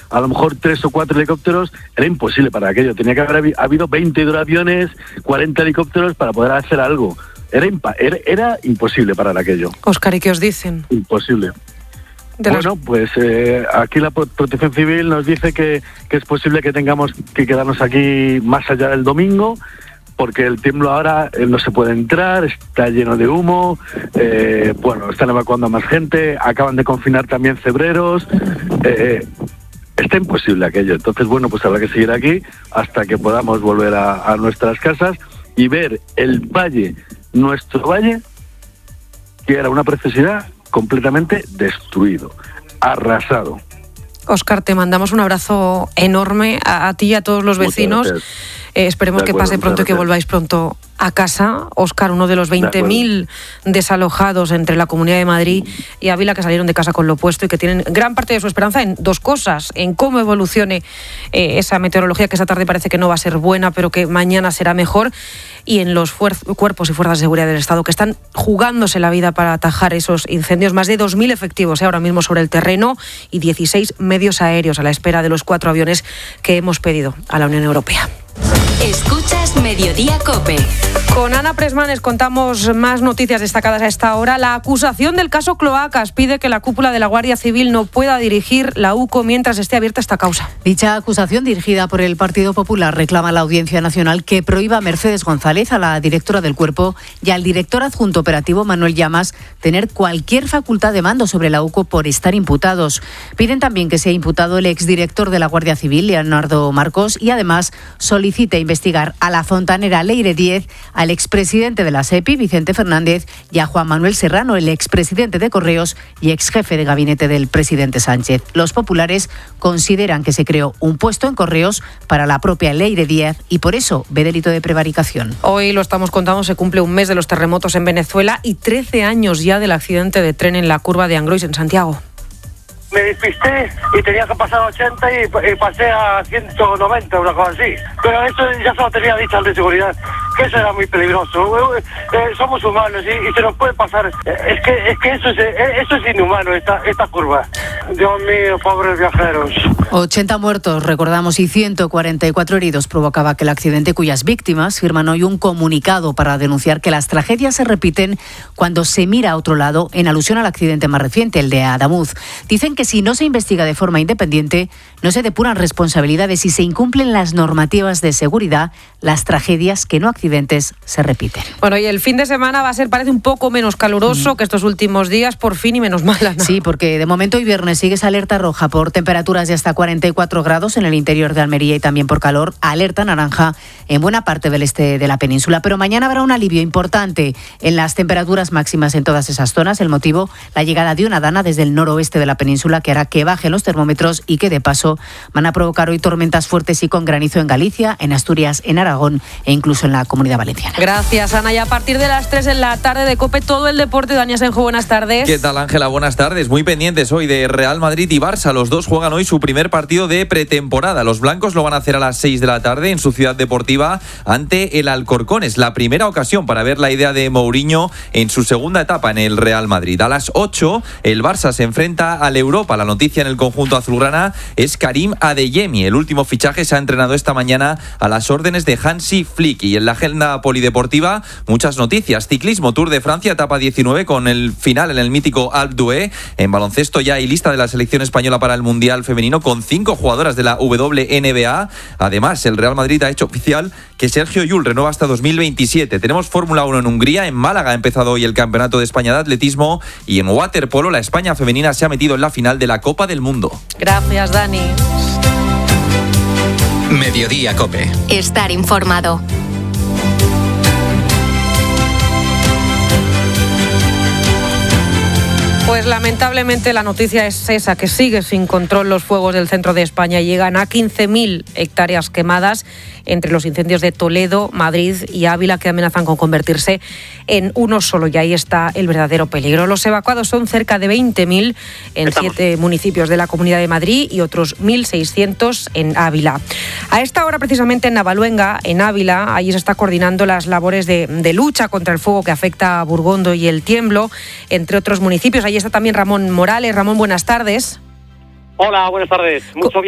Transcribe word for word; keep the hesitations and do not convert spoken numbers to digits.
a lo mejor tres o cuatro helicópteros, era imposible para aquello. Tenía que haber habido veinte hidroaviones, cuarenta helicópteros para poder hacer algo. Era, impa- era, era imposible parar aquello. Óscar, ¿y qué os dicen? Imposible. De bueno, las... pues eh, aquí la Protección Civil nos dice que, que es posible que tengamos que quedarnos aquí más allá del domingo, porque el tiemblo ahora eh, no se puede entrar, está lleno de humo, eh, bueno, están evacuando a más gente, acaban de confinar también cebreros, eh, está imposible aquello. Entonces, bueno, pues habrá que seguir aquí hasta que podamos volver a, a nuestras casas y ver el valle, nuestro valle, que era una preciosidad, completamente destruido, arrasado. Óscar, te mandamos un abrazo enorme a, a ti y a todos los vecinos. Eh, esperemos acuerdo, que pase pronto y que volváis pronto a casa. Óscar, uno de los veinte mil desalojados entre la Comunidad de Madrid y Ávila, que salieron de casa con lo puesto y que tienen gran parte de su esperanza en dos cosas: en cómo evolucione eh, esa meteorología, que esta tarde parece que no va a ser buena, pero que mañana será mejor, y en los fuer- cuerpos y fuerzas de seguridad del Estado, que están jugándose la vida para atajar esos incendios. Más de dos mil efectivos eh, ahora mismo sobre el terreno y dieciséis medios aéreos a la espera de los cuatro aviones que hemos pedido a la Unión Europea. Escuchas Mediodía COPE. Con Ana Presmanes contamos más noticias destacadas a esta hora. La acusación del caso Cloacas pide que la cúpula de la Guardia Civil no pueda dirigir la U C O mientras esté abierta esta causa. Dicha acusación, dirigida por el Partido Popular, reclama a la Audiencia Nacional que prohíba a Mercedes González, a la directora del Cuerpo, y al director adjunto operativo Manuel Llamas tener cualquier facultad de mando sobre la U C O por estar imputados. Piden también que sea imputado el exdirector de la Guardia Civil, Leonardo Marcos, y además solicita investigar a la fontanera Leire Díez, al expresidente de la SEPI, Vicente Fernández, y a Juan Manuel Serrano, el expresidente de Correos y exjefe de gabinete del presidente Sánchez. Los populares consideran que se creó un puesto en Correos para la propia Leire Díez y por eso ve delito de prevaricación. Hoy lo estamos contando, se cumple un mes de los terremotos en Venezuela y trece años ya del accidente de tren en la curva de Angrois en Santiago. Me despisté y tenía que pasar a ochenta y, y pasé a ciento noventa, una cosa así. Pero eso ya se lo tenía dicho al de seguridad, que eso era muy peligroso. Eh, somos humanos y, y se nos puede pasar. Eh, es que es que eso es, eh, eso es inhumano, esta, esta curva. Dios mío, pobres viajeros. ochenta muertos, recordamos, y ciento cuarenta y cuatro heridos provocaba aquel accidente, cuyas víctimas firman hoy un comunicado para denunciar que las tragedias se repiten cuando se mira a otro lado, en alusión al accidente más reciente, el de Adamuz. Dicen que si no se investiga de forma independiente, no se depuran responsabilidades y se incumplen las normativas de seguridad, las tragedias, que no accidentes, se repiten. Bueno, y el fin de semana va a ser, parece, un poco menos caluroso mm. que estos últimos días, por fin, y menos mal, ¿no? Sí, porque de momento hoy viernes sigue esa alerta roja por temperaturas de hasta cuarenta y cuatro grados en el interior de Almería y también por calor, alerta naranja en buena parte del este de la península. Pero mañana habrá un alivio importante en las temperaturas máximas en todas esas zonas. El motivo, la llegada de una dana desde el noroeste de la península que hará que bajen los termómetros y que de paso van a provocar hoy tormentas fuertes y con granizo en Galicia, en Asturias, en Aragón e incluso en la Comunidad Valenciana. Gracias, Ana. Y a partir de las tres en la tarde de COPE, todo el deporte. Dani Asenjo, buenas tardes. ¿Qué tal, Ángela? Buenas tardes. Muy pendientes hoy de Real Madrid y Barça. Los dos juegan hoy su primer partido de pretemporada. Los blancos lo van a hacer a las seis de la tarde en su ciudad deportiva ante el Alcorcón. Es la primera ocasión para ver la idea de Mourinho en su segunda etapa en el Real Madrid. A las ocho, el Barça se enfrenta al Europa. La noticia en el conjunto azulgrana es Karim Adeyemi. El último fichaje se ha entrenado esta mañana a las órdenes de Hansi Flick. Y en la agenda polideportiva, muchas noticias. Ciclismo, Tour de Francia, etapa diecinueve, con el final en el mítico Alpe d'Huez. En baloncesto ya hay lista de la selección española para el Mundial Femenino con cinco jugadoras de la W N B A. Además, el Real Madrid ha hecho oficial que Sergio Llull renueva hasta dos mil veintisiete. Tenemos Fórmula uno en Hungría. En Málaga ha empezado hoy el Campeonato de España de Atletismo. Y en waterpolo, la España femenina se ha metido en la final de la Copa del Mundo. Gracias, Dani. Mediodía COPE. Estar informado. Pues lamentablemente la noticia es esa, que sigue sin control los fuegos del centro de España. Llegan a quince mil hectáreas quemadas entre los incendios de Toledo, Madrid y Ávila, que amenazan con convertirse en uno solo. Y ahí está el verdadero peligro. Los evacuados son cerca de veinte mil en Estamos. siete municipios de la Comunidad de Madrid y otros mil seiscientos en Ávila. A esta hora, precisamente en Navaluenga, en Ávila, allí se está coordinando las labores de, de lucha contra el fuego que afecta a Burgondo y El Tiemblo, entre otros municipios. Allí está también Ramón Morales. Ramón, buenas tardes. Hola, buenas tardes. Mucho bien.